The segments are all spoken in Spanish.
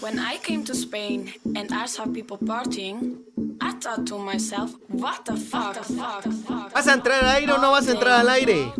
When I came to Spain and I saw people partying, I thought to myself, what the fuck? ¿Vas a entrar al aire o no vas a entrar al aire?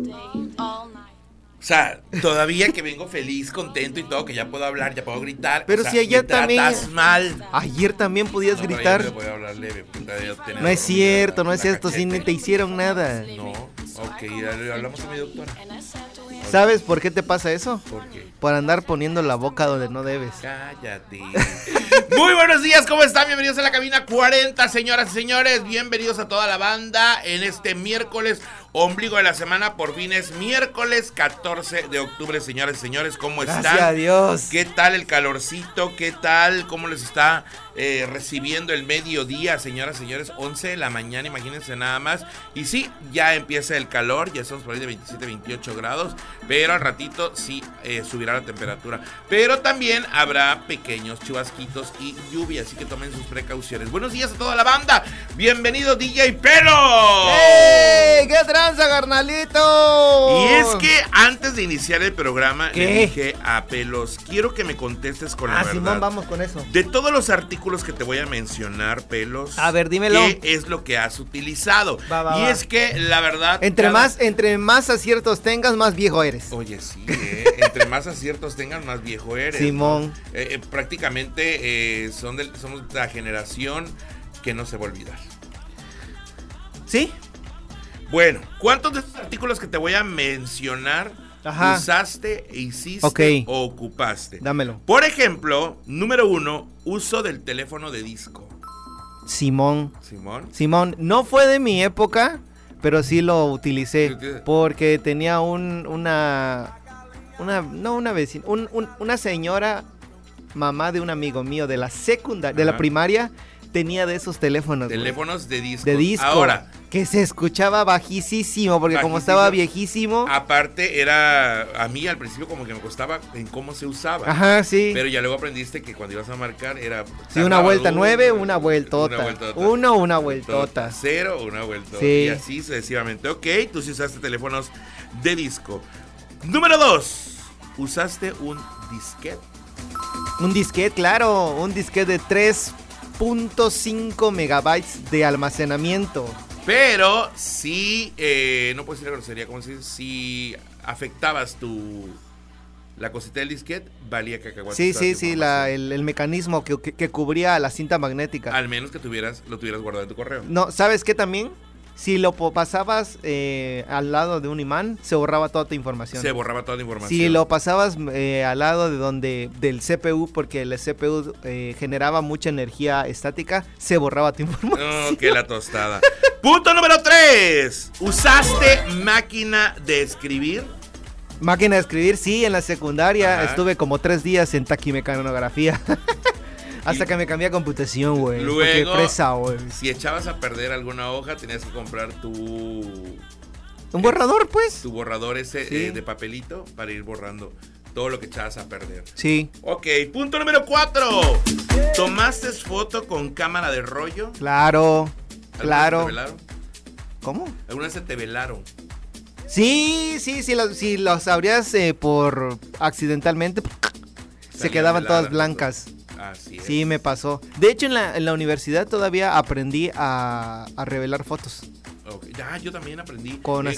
O sea, todavía que vengo feliz, contento y todo, que ya puedo hablar, ya puedo gritar. Pero o sea, si ayer me tratas también mal. Ayer también podías No, gritar. pero ayer voy a hablar leve, No es cierto, no es cierto, si ni te hicieron nada. No, ok, hablamos con mi doctora. ¿Sabes por qué te pasa eso? ¿Por qué? Por andar poniendo la boca donde no debes. Cállate. Muy buenos días, ¿cómo están? Bienvenidos a la cabina 40, señoras y señores. Bienvenidos a toda la banda en este miércoles, ombligo de la semana. Por fin es miércoles 14 de octubre, señoras y señores. ¿Cómo están? Gracias a Dios. ¿Qué tal el calorcito? ¿Qué tal? ¿Cómo les está recibiendo el mediodía, señoras y señores? 11 de la mañana, imagínense nada más. Y sí, ya empieza el calor, ya estamos por ahí de 27, 28 grados. Pero al ratito sí subirá la temperatura. Pero también habrá pequeños chubasquitos y lluvia, así que tomen sus precauciones. Buenos días a toda la banda. Bienvenido DJ Pelo. ¡Ey! ¡Qué tranza, carnalito! Y es que antes de iniciar el programa ¿Qué? le dije a Pelos, quiero que me contestes con la verdad. Simón, vamos con eso. De todos los artículos que te voy a mencionar, Pelos, A ver, dímelo. ¿qué es lo que has utilizado? Va. Es que la verdad, Entre más aciertos tengas, más viejo eres. Oye, sí, entre más aciertos tengan, más viejo eres. Simón. ¿No? Prácticamente somos de la generación que no se va a olvidar. ¿Sí? Bueno, ¿cuántos de estos artículos que te voy a mencionar usaste, hiciste o ocupaste? Dámelo. Por ejemplo, número 1, uso del teléfono de disco. Simón, no fue de mi época, pero sí lo utilicé porque tenía una vecina, una señora, mamá de un amigo mío de la secundaria, de la primaria, tenía de esos teléfonos. Teléfonos de disco. De disco. Ahora, que se escuchaba bajísimo, porque como estaba viejísimo. Aparte, a mí al principio como que me costaba en cómo se usaba. Ajá, sí. Pero ya luego aprendiste que cuando ibas a marcar era... Sí, una vuelta 9, una vueltota. Una vueltota. 0, una vueltota. Sí. Y así sucesivamente. Ok, tú sí usaste teléfonos de disco. Número 2, ¿usaste un disquete? Un disquete, claro. Un disquete de 3.5 megabytes de almacenamiento. Pero sí, no puedo decir la grosería, como si afectabas la cosita del disquete, valía cacahuates. Sí, el mecanismo que cubría la cinta magnética. Al menos que lo tuvieras guardado en tu correo. No, ¿sabes qué también? Si lo pasabas al lado de un imán, se borraba toda tu información. Si lo pasabas al lado del CPU, porque el CPU generaba mucha energía estática, se borraba tu información. No, que la tostada. Punto número 3. ¿Usaste máquina de escribir? Máquina de escribir, sí, en la secundaria. Estuve como 3 días en taquimecanografía. Hasta que me cambié a computación, güey. Luego, fresa, güey. Si echabas a perder alguna hoja, tenías que comprar un borrador, pues. Tu borrador ese de papelito para ir borrando todo lo que echabas a perder. Sí. Ok, punto número 4. ¿Tomaste foto con cámara de rollo? Claro. ¿Se te velaron? ¿Cómo? ¿Alguna vez se te velaron? Sí, si los abrías por accidentalmente, se quedaban todas blancas. Así es. Sí, me pasó. De hecho, en la universidad todavía aprendí a revelar fotos. Okay. Ya, yo también aprendí. No me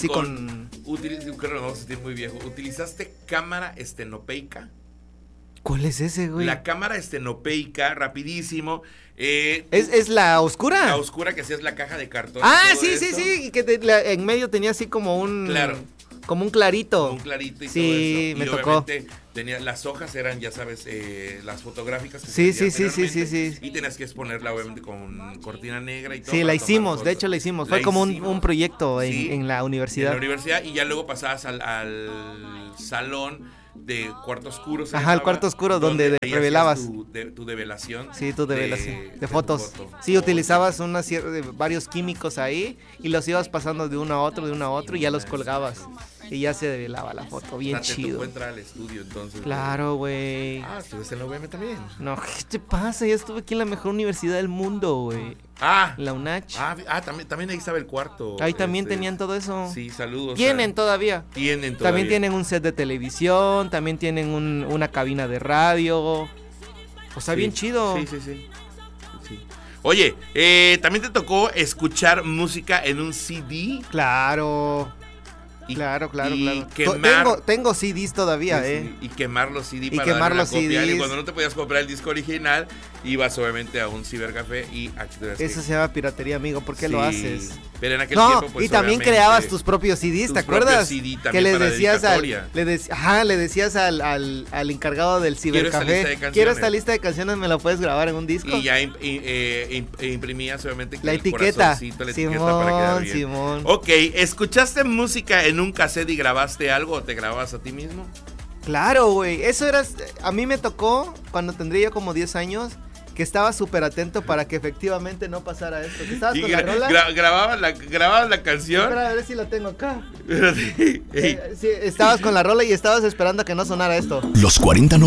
voy a sentir muy viejo. ¿Utilizaste cámara estenopeica? ¿Cuál es ese, güey? La cámara estenopeica, rapidísimo. ¿Es la oscura? La oscura que hacías la caja de cartón. Sí. Y que en medio tenía así como un... Claro. Como un clarito. Un clarito y sí, todo eso. Me tocó. Las hojas eran, ya sabes, las fotográficas. Sí. Y tenías que exponerla obviamente con cortina negra y todo. Sí, la hicimos, de hecho la hicimos. Fue como un proyecto en la universidad. En la universidad, y ya luego pasabas al salón de cuarto oscuro. El cuarto oscuro donde revelabas tu develación. Sí, tu develación de fotos. Sí, utilizabas varios químicos ahí y los ibas pasando de uno a otro y ya los colgabas. Y ya se develaba la foto, bien chido. Te tocó entrar al estudio entonces. Claro, güey. ¿Estuviste en la UVM también? No, ¿qué te pasa? Ya estuve aquí en la mejor universidad del mundo, güey. La UNACH. También ahí estaba el cuarto. Ahí también tenían todo eso. Sí, saludos. Tienen todavía. También tienen un set de televisión, también tienen una cabina de radio. O sea, bien chido. Sí. Oye, ¿también te tocó escuchar música en un CD? Claro. Claro. Tengo CDs todavía, Y quemar los CDs para quemar los CDs. Y cuando no te podías comprar el disco original, ibas obviamente a un cibercafé y aquí te Eso se llama piratería, amigo. ¿Por qué lo haces? Pero en aquel tiempo, pues, y también creabas tus propios CDs, ¿te acuerdas? CD que les decías le decías al encargado del cibercafé, quiero esta lista de canciones, ¿me la puedes grabar en un disco? Y ya imprimías obviamente la etiqueta. Simón, para quedar bien. Simón. Ok, ¿escuchaste música en un cassette y grabaste algo o te grababas a ti mismo? Claro, güey. Eso era. A mí me tocó cuando tendría yo como 10 años. Que estaba súper atento para que efectivamente no pasara esto. Que estabas con la rola. ¿Grababas la canción? Espera, a ver si la tengo acá. Sí, estabas con la rola y estabas esperando a que no sonara esto. Los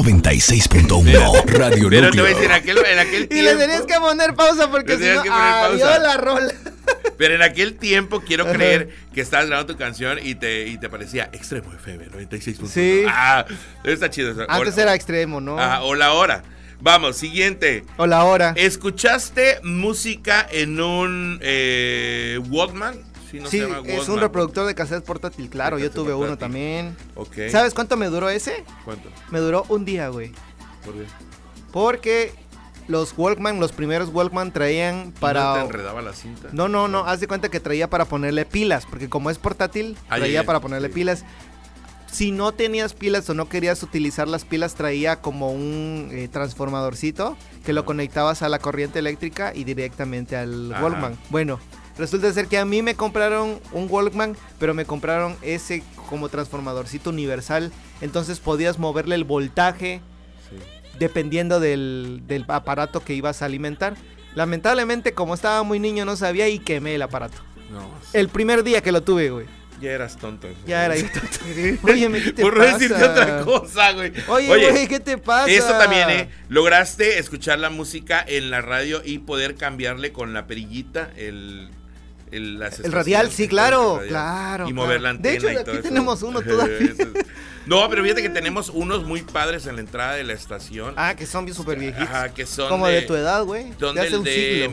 4096.1 Radio Núcleo. Pero te voy a decir, en aquel tiempo. Y le tenías que poner pausa porque si no, adiós la rola. Pero en aquel tiempo quiero creer que estabas grabando tu canción y te parecía Extremo FM 96.1. Sí. Está chido eso. Antes era Extremo, ¿no? O la hora. Vamos, siguiente. O la hora. ¿Escuchaste música en un Walkman? Sí, se llama Walkman. Es un reproductor de cassette portátil, claro. Yo tuve uno también. Okay. ¿Sabes cuánto me duró ese? ¿Cuánto? Me duró un día, güey. ¿Por qué? Porque los Walkman, los primeros Walkman traían para... ¿No te enredaba la cinta? No, haz de cuenta que traía para ponerle pilas, porque como es portátil, traía para ponerle pilas. Si no tenías pilas o no querías utilizar las pilas, traía como un transformadorcito que lo conectabas a la corriente eléctrica y directamente al Walkman. Bueno, resulta ser que a mí me compraron un Walkman, pero me compraron ese como transformadorcito universal. Entonces podías moverle el voltaje dependiendo del aparato que ibas a alimentar. Lamentablemente, como estaba muy niño, no sabía y quemé el aparato. El primer día que lo tuve, güey. Ya eras tonto. Ya era yo tonto. Oye, ¿qué te pasa? Por no decirte otra cosa, güey. Oye, güey, ¿qué te pasa? Eso también, lograste escuchar la música en la radio y poder cambiarle con la perillita el radial, sí, claro. Y mover la antena. De hecho, y todo aquí eso. tenemos uno todavía. No, pero fíjate que tenemos unos muy padres en la entrada de la estación. Que son súper viejitos. Que son como de tu edad, güey. Son de hace un siglo.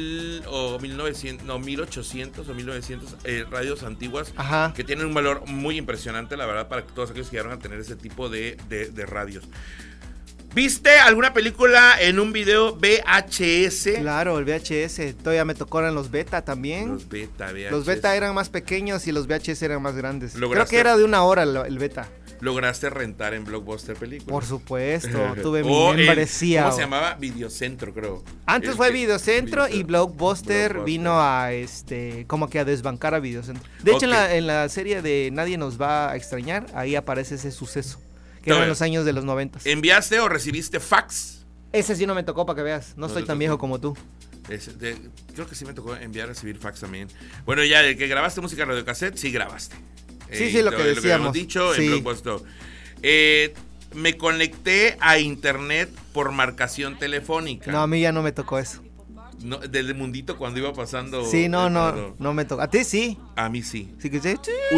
1800 o 1900 radios antiguas. Que tienen un valor muy impresionante, la verdad, para todos aquellos que llegaron a tener ese tipo de radios. ¿Viste alguna película en un video VHS? Claro, el VHS. Todavía me tocaron los beta también. Los beta, VHS. Los beta eran más pequeños y los VHS eran más grandes. Creo que era de 1 hora el beta. ¿Lograste rentar en Blockbuster películas? Por supuesto, tuve mi membresía. ¿Cómo se llamaba? Videocentro, creo. Antes fue Videocentro y Blockbuster vino a como que a desbancar a Videocentro. De hecho, en la serie de Nadie nos va a extrañar, ahí aparece ese suceso. Que eran los años de los 90. ¿Enviaste o recibiste fax? Ese sí no me tocó, para que veas. No soy tan viejo como tú. Creo que sí me tocó enviar, recibir fax también. Bueno, ya, el que grabaste música en radiocassette, sí grabaste. Sí, lo que decíamos. Lo que hemos dicho en Blockbuster. Me conecté a internet por marcación telefónica. No, a mí ya no me tocó eso. No, del mundito cuando iba pasando. Sí, no me tocó. ¿A ti sí? A mí sí. Sí que sí.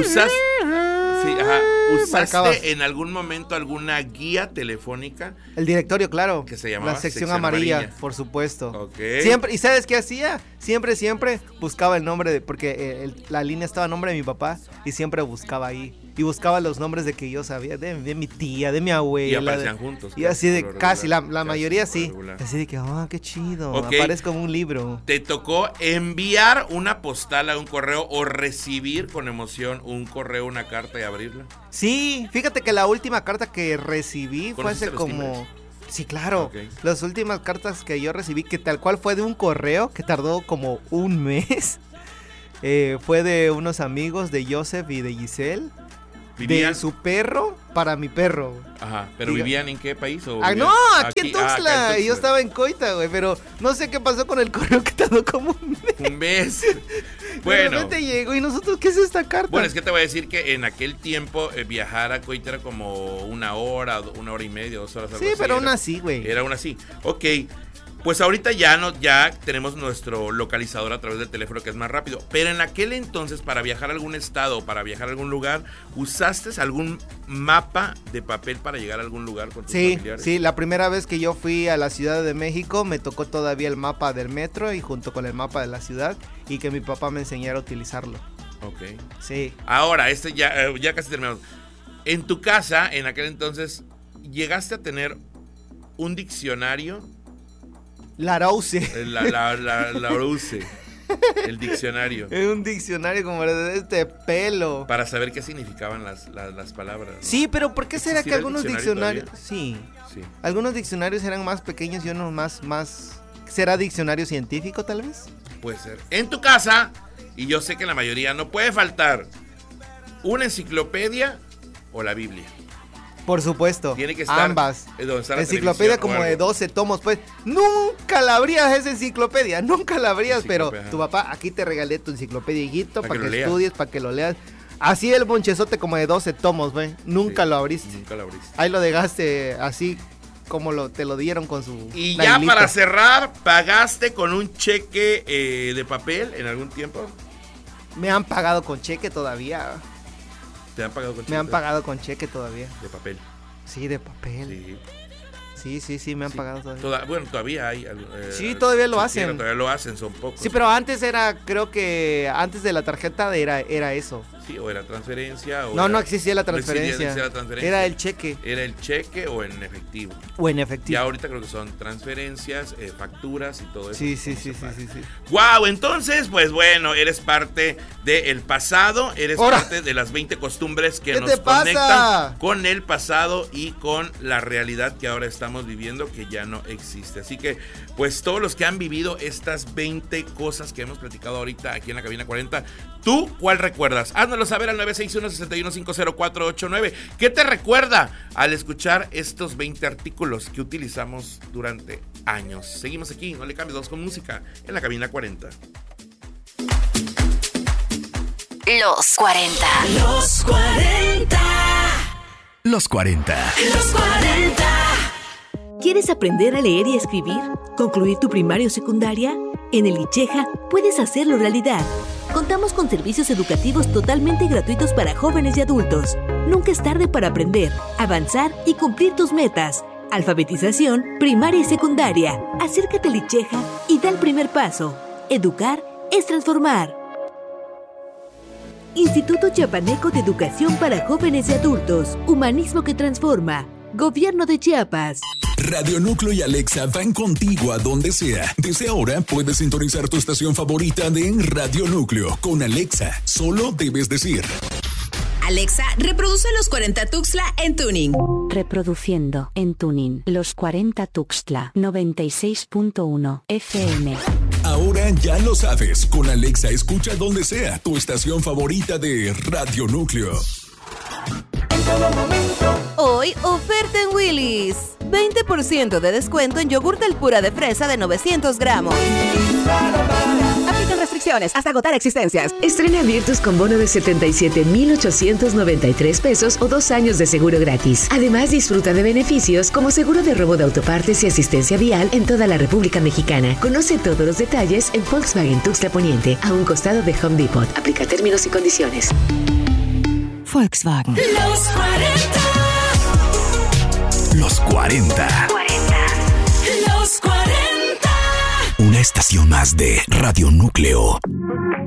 ¿Usaste en algún momento alguna guía telefónica? El directorio, claro. Que se llamaba la sección amarilla, por supuesto. Okay. Siempre, ¿y sabes qué hacía? Siempre buscaba el nombre porque la línea estaba a nombre de mi papá y siempre buscaba ahí. Y buscaba los nombres de que yo sabía, de mi tía, de mi abuela. Y aparecían juntos. Y así de casi, la mayoría sí. Así de que, qué chido. Aparece como un libro. ¿Te tocó enviar una postal a un correo o recibir con emoción un correo, una carta y abrirla? Sí, fíjate que la última carta que recibí fue hace como... Sí, claro. Las últimas cartas que yo recibí, que tal cual fue de un correo que tardó como un mes. Fue de unos amigos de Joseph y de Giselle. ¿Vivían? De su perro para mi perro. Ajá, pero ¿vivían en qué país? No, aquí en Tuxtla. Y yo estaba en Coita, güey, pero no sé qué pasó con el correo que tardó como un mes. Bueno. De repente llegó y nosotros, ¿qué es esta carta? Bueno, es que te voy a decir que en aquel tiempo viajar a Coita era como 1 hora y media, 2 horas. Sí, pero aún así, güey. Era aún así. Ok. Pues ahorita ya tenemos nuestro localizador a través del teléfono, que es más rápido. Pero en aquel entonces, para viajar a algún estado, para viajar a algún lugar, ¿usaste algún mapa de papel para llegar a algún lugar con tus familiares? Sí, la primera vez que yo fui a la Ciudad de México me tocó todavía el mapa del metro y junto con el mapa de la ciudad, y que mi papá me enseñara a utilizarlo. Ok. Sí. Ahora, ya casi terminamos. En tu casa, en aquel entonces, ¿llegaste a tener un diccionario? Larousse. Larousse. El diccionario. Es un diccionario como de este pelo. Para saber qué significaban las palabras, ¿no? Sí, pero ¿por qué será que algunos diccionarios... Sí. Algunos diccionarios eran más pequeños y unos más... ¿Será diccionario científico, tal vez? Puede ser. En tu casa, y yo sé que la mayoría, no puede faltar una enciclopedia o la Biblia. Por supuesto. Tiene que estar ambas. Enciclopedia como de 12 tomos, pues. Nunca la abrías esa enciclopedia, nunca la abrías, pero tu papá, aquí te regalé tu enciclopedia, hijito, para que estudies, para que lo leas. Así el bonchezote como de 12 tomos, güey. Nunca lo abriste. Nunca lo abriste. Ahí lo dejaste así como te lo dieron con su... Y ya para cerrar, ¿pagaste con un cheque de papel en algún tiempo? Me han pagado con cheque todavía. ¿Te han pagado con cheque? Me han pagado con cheque todavía. ¿De papel? Sí, de papel. Sí, me han pagado todavía. Bueno, todavía hay. Sí, todavía lo hacen. Todavía lo hacen, son pocos. Sí, pero antes creo que antes de la tarjeta era eso. Sí, o era transferencia. No existía la transferencia. Era el cheque. Era el cheque o en efectivo. Ya ahorita creo que son transferencias, facturas y todo eso. Sí. Wow, entonces, pues bueno, eres parte del pasado, eres parte de las 20 costumbres que nos conectan con el pasado y con la realidad que ahora estamos viviendo, que ya no existe. Así que, pues todos los que han vivido estas 20 cosas que hemos platicado ahorita aquí en la Cabina 40, ¿tú cuál recuerdas? Háznoslo saber al 961-6150-489. ¿Qué te recuerda al escuchar estos 20 artículos que utilizamos durante años? Seguimos aquí, no le cambies, vamos con música en la Cabina 40. Los 40. Los 40. Los 40. Los 40. ¿Quieres aprender a leer y escribir? ¿Concluir tu primaria o secundaria? En el Liceja puedes hacerlo realidad. Contamos con servicios educativos totalmente gratuitos para jóvenes y adultos. Nunca es tarde para aprender, avanzar y cumplir tus metas. Alfabetización, primaria y secundaria. Acércate a Liceja y da el primer paso. Educar es transformar. Instituto Chiapaneco de Educación para Jóvenes y Adultos. Humanismo que transforma. Gobierno de Chiapas. Radio Núcleo y Alexa van contigo a donde sea. Desde ahora puedes sintonizar tu estación favorita de Radio Núcleo. Con Alexa, solo debes decir: Alexa, reproduce Los 40 Tuxtla en tuning. Reproduciendo en tuning Los 40 Tuxtla 96.1 FM. Ahora ya lo sabes. Con Alexa escucha donde sea tu estación favorita de Radio Núcleo. En todo momento. Hoy, oferta en Willy's. 20% de descuento en yogur del pura de fresa de 900 gramos. Aplican restricciones hasta agotar existencias. Estrena Virtus con bono de 77,893 pesos o 2 años de seguro gratis. Además, disfruta de beneficios como seguro de robo de autopartes y asistencia vial en toda la República Mexicana. Conoce todos los detalles en Volkswagen Tuxtla Poniente, a un costado de Home Depot. Aplica términos y condiciones. Volkswagen. Los 40. Los 40. Los 40. Una estación más de Radio Núcleo.